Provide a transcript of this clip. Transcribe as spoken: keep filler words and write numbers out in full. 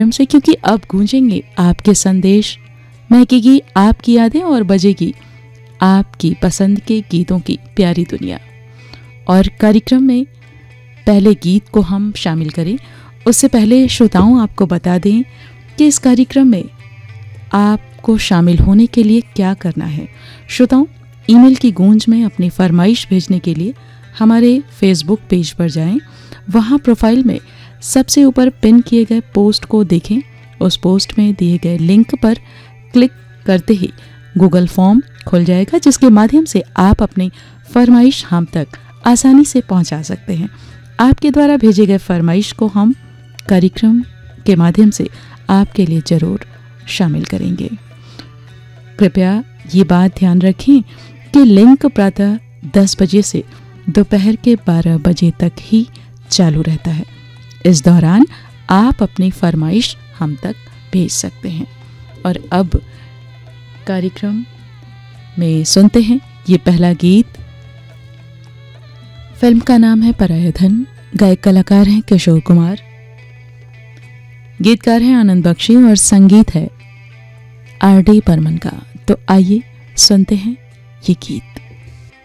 से, क्योंकि अब गूंजेंगे आपके संदेश, महकेगी आपकी यादें और बजेगी आपकी पसंद के गीतों की प्यारी दुनिया। और कार्यक्रम में पहले गीत को हम शामिल करें उससे पहले श्रोताओं आपको बता दें कि इस कार्यक्रम में आपको शामिल होने के लिए क्या करना है। श्रोताओं, ईमेल की गूंज में अपनी फरमाइश भेजने के लिए हमारे फेसबुक पेज पर जाएं। वहां प्रोफाइल में सबसे ऊपर पिन किए गए पोस्ट को देखें। उस पोस्ट में दिए गए लिंक पर क्लिक करते ही गूगल फॉर्म खुल जाएगा, जिसके माध्यम से आप अपनी फरमाइश हम तक आसानी से पहुंचा सकते हैं। आपके द्वारा भेजे गए फरमाइश को हम कार्यक्रम के माध्यम से आपके लिए जरूर शामिल करेंगे। कृपया ये बात ध्यान रखें कि लिंक प्रातः दस बजे से दोपहर के बारह बजे तक ही चालू रहता है। इस दौरान आप अपनी फरमाइश हम तक भेज सकते हैं। और अब कार्यक्रम में सुनते हैं ये पहला गीत। फिल्म का नाम है पराया धन। गायक कलाकार हैं किशोर कुमार, गीतकार हैं आनंद बख्शी और संगीत है आर डी बर्मन का। तो आइए सुनते हैं ये गीत।